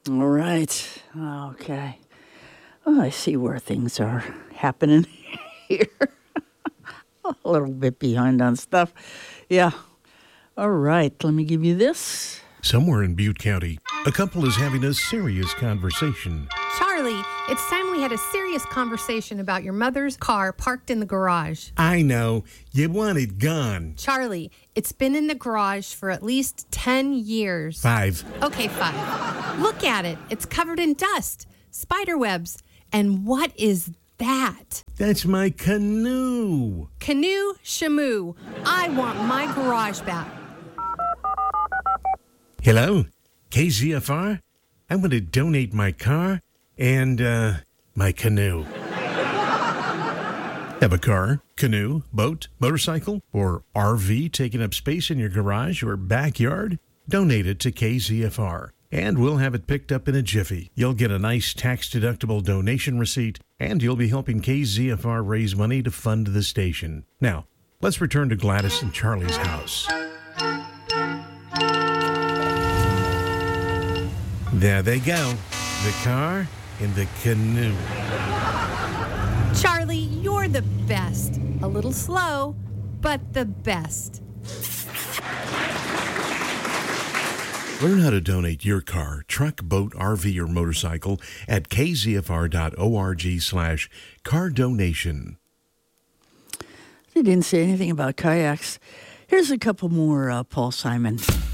All right. Okay. Oh, I see where things are happening here. A little bit behind on stuff. Yeah. All right. Let me give you this. Somewhere in Butte County, a couple is having a serious conversation. Charlie, it's time we had a serious conversation about your mother's car parked in the garage. I know. You want it gone. Charlie, it's been in the garage for at least 10 years. 5. Okay, 5. Look at it. It's covered in dust, spider webs. And what is that? That's my canoe. Canoe Shamoo. I want my garage back. Hello? KZFR? I want to donate my car and, my canoe. Have a car, canoe, boat, motorcycle, or RV taking up space in your garage or backyard? Donate it to KZFR, and we'll have it picked up in a jiffy. You'll get a nice tax-deductible donation receipt, and you'll be helping KZFR raise money to fund the station. Now, let's return to Gladys and Charlie's house. There they go. The car and the canoe. Charlie, you're the best. A little slow, but the best. Learn how to donate your car, truck, boat, RV, or motorcycle at kzfr.org/car donation. They didn't say anything about kayaks. Here's a couple more Paul Simon.